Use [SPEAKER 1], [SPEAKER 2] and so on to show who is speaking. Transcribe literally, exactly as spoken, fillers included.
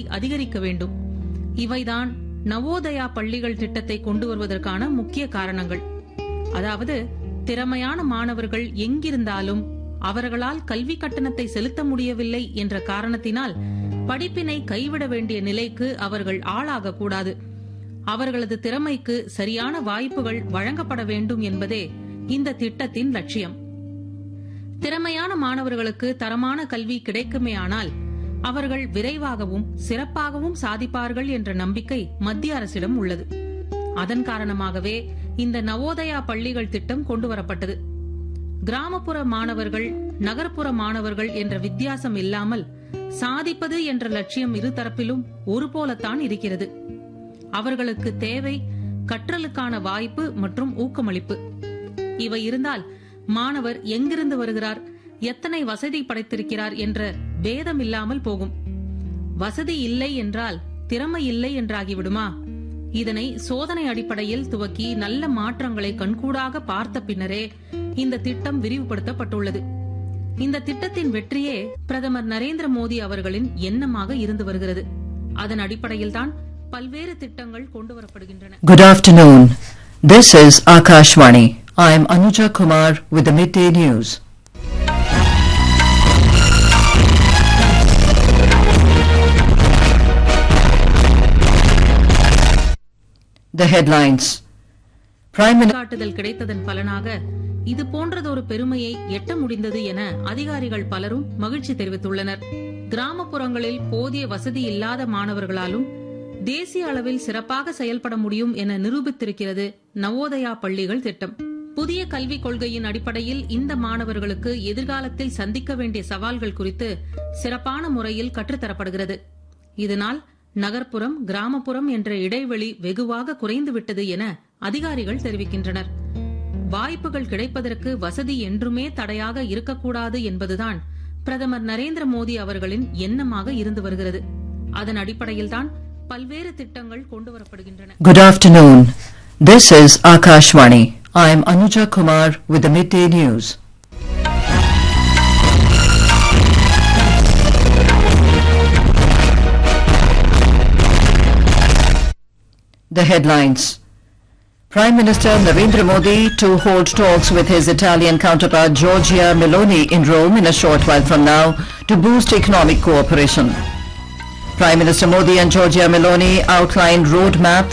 [SPEAKER 1] அதிகரிக்க வேண்டும். இவைதான் நவோதயா பள்ளிகள் திட்டத்தை கொண்டு வருவதற்கான முக்கிய காரணங்கள். அதாவது திறமையான மாணவர்கள் எங்கிருந்தாலும் அவர்களால் கல்வி கட்டணத்தை செலுத்த முடியவில்லை என்ற காரணத்தினால் படிப்பினை கைவிட வேண்டிய நிலைக்கு அவர்கள் ஆளாகக்கூடாது. அவர்களது திறமைக்கு சரியான வாய்ப்புகள் வழங்கப்பட வேண்டும் என்பதே இந்த திட்டத்தின் லட்சியம். திறமையான மாணவர்களுக்கு தரமான கல்வி கிடைக்குமேயானால் அவர்கள் விரைவாகவும் சிறப்பாகவும் சாதிப்பார்கள் என்ற நம்பிக்கை மத்திய அரசிடம் உள்ளது. அதன் காரணமாகவே இந்த நவோதயா பள்ளிகள் திட்டம் கொண்டுவரப்பட்டது. கிராமப்புற மாணவர்கள் நகர்ப்புற மாணவர்கள் என்ற வித்தியாசம் இல்லாமல் சாதிப்பது என்ற லட்சியம் இருதரப்பிலும் ஒருபோலத்தான் இருக்கிறது. அவர்களுக்கு தேவை கற்றலுக்கான வாய்ப்பு மற்றும் ஊக்கமளிப்பு. இவை இருந்தால் மாணவர் எங்கிருந்து வருகிறார், எத்தனை வசதி படைத்திருக்கிறார் என்ற பேதம் இல்லாமல் போகும். வசதி இல்லை என்றால் திறமை இல்லை என்றாகிவிடுமா? இதனை சோதனை அடிப்படையில் துவக்கி நல்ல மாற்றங்களை கண்கூடாக பார்த்த பின்னரே இந்த திட்டம் விரிவுபடுத்தப்பட்டுள்ளது. இந்த திட்டத்தின் வெற்றியே பிரதமர் நரேந்திர மோடி அவர்களின் எண்ணமாக இருந்து வருகிறது. அதன் அடிப்படையில்தான் பல்வேறு திட்டங்கள் கொண்டுவரப்படுகின்றன.
[SPEAKER 2] Good afternoon. This is Akashvani. I am Anuja Kumar with the Midday News. The headlines. Prime Minister
[SPEAKER 1] கிடைத்ததன் பலனாக இது போன்றதொரு பெருமையை எட்ட முடிந்தது என அதிகாரிகள் பலரும் மகிழ்ச்சி தெரிவித்துள்ளனர். கிராமப்புறங்களில் போதிய வசதி இல்லாத மாணவர்களாலும் தேசிய அளவில் சிறப்பாக செயல்பட முடியும் என நிரூபித்திருக்கிறது நவோதயா பள்ளிகள் திட்டம். புதிய கல்விக் கொள்கையின் அடிப்படையில் இந்த மாணவர்களுக்கு எதிர்காலத்தில் சந்திக்க வேண்டிய சவால்கள் குறித்து சிறப்பான முறையில் கற்றுத்தரப்படுகிறது. இதனால் நகர்ப்புறம் கிராமப்புறம் என்ற இடைவெளி வெகுவாக குறைந்துவிட்டது என அதிகாரிகள் தெரிவிக்கின்றனர். வாய்ப்புகள் கிடைப்பதற்கு வசதி என்றுமே தடையாக இருக்கக்கூடாது என்பதுதான் பிரதமர் நரேந்திர மோடி அவர்களின் எண்ணமாக இருந்து வருகிறது. அதன் அடிப்படையில்தான் பல்வேறு திட்டங்கள் கொண்டுவரப்படுகின்றன.
[SPEAKER 2] Good afternoon. This is Akashvani. I am Anuja Kumar with the Midday News. The headlines. Prime Minister Narendra Modi to hold talks with his Italian counterpart Giorgia Meloni in Rome in a short while from now to boost economic cooperation. Prime Minister Modi and Giorgia Meloni outlined roadmap